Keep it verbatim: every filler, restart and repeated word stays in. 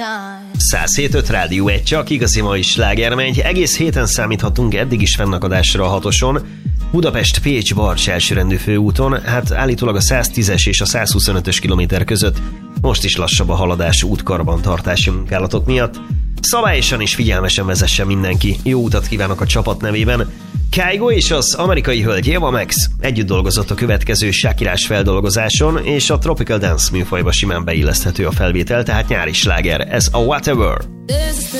száz hét öt Rádió egy, csak igazi mai slágermegy. Egész héten számíthatunk eddig is fennakadásra a hatoson. Budapest-Pécs-Barcs elsőrendű főúton, hát állítólag a száztízes és a százhuszonötös kilométer között most is lassabb a haladás útkarbantartási munkálatok miatt. Szabályosan és figyelmesen vezessen mindenki. Jó utat kívánok a csapat nevében. Kygo és az amerikai hölgy Eva Max együtt dolgozott a következő Shakirás feldolgozáson, és a Tropical Dance műfajba simán beilleszthető a felvétel, tehát nyári sláger. Ez a Whatever.